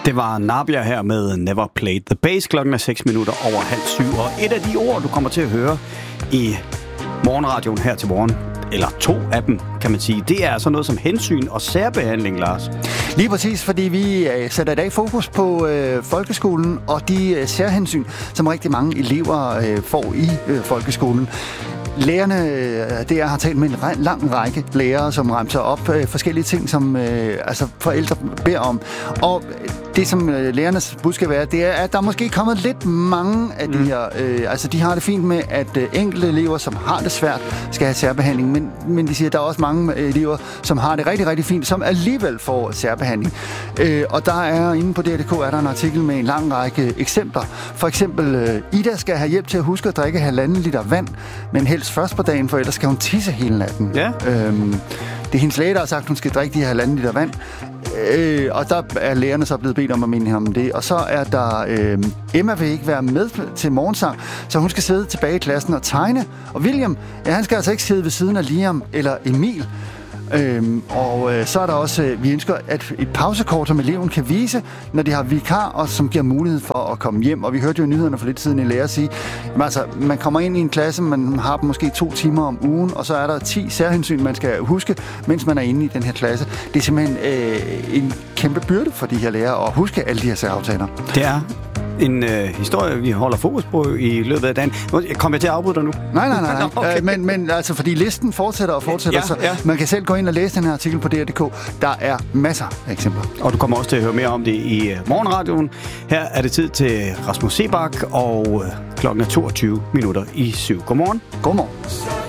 Det var Nabia her med Never Played the Bass. Klokken er 6 minutter over 6:30. Og et af de ord, du kommer til at høre i morgenradioen her til morgen, eller 2 af dem, kan man sige, det er sådan noget som hensyn og særbehandling, Lars. Lige præcis, fordi vi sætter i dag fokus på folkeskolen og de særhensyn, som rigtig mange elever får i folkeskolen. Lærerne, det har talt med en lang række lærere, som remser op forskellige ting, som forældre beder om. Og det, som lærernes budskab er, det er, at der måske er kommet lidt mange af de her... de har det fint med, at enkelte elever, som har det svært, skal have særbehandling. Men de siger, at der er også mange elever, som har det rigtig, rigtig fint, som alligevel får særbehandling. Og der er inde på DR.dk er der en artikel med en lang række eksempler. For eksempel, Ida skal have hjælp til at huske at drikke 1,5 liter vand, men helst først på dagen, for ellers skal hun tisse hele natten. Ja. Det er hendes læge, der har sagt, at hun skal drikke de her 1,5 liter vand. Og der er lærerne så blevet bedt om at minde ham om det. Og så er der... Emma vil ikke være med til morgensang, så hun skal sidde tilbage i klassen og tegne. Og William, han skal altså ikke sidde ved siden af Liam eller Emil. Så er der også, vi ønsker, at et pausekort, som eleven kan vise, når de har vikar, og som giver mulighed for at komme hjem. Og vi hørte jo nyhederne for lidt siden en lærer sige, man kommer ind i en klasse, man har måske 2 timer om ugen, og så er der 10 særhensyn, man skal huske, mens man er inde i den her klasse. Det er simpelthen en kæmpe byrde for de her lærere at huske alle de her særaftaler. Det er en historie, vi holder fokus på i løbet af dagen. Kommer jeg til at afbryde dig nu? Nej. Okay. Men altså, fordi listen fortsætter og fortsætter, ja. Så man kan selv gå ind og læse den her artikel på DR.dk. Der er masser af eksempler. Og du kommer også til at høre mere om det i morgenradioen. Her er det tid til Rasmus Sebak, og klokken er 22 minutter i 7. Godmorgen. Godmorgen.